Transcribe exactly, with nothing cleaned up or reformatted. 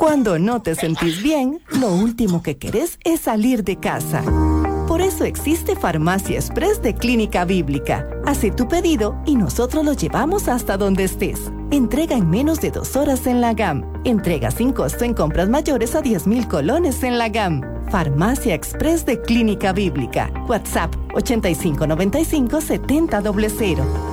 Cuando no te sentís bien, lo último que querés es salir de casa. Por eso existe Farmacia Express de Clínica Bíblica. Hace tu pedido y nosotros lo llevamos hasta donde estés. Entrega en menos de dos horas en la G A M. Entrega sin costo en compras mayores a diez mil colones en la G A M. Farmacia Express de Clínica Bíblica. WhatsApp ochenta y cinco noventa y cinco setenta cero cero.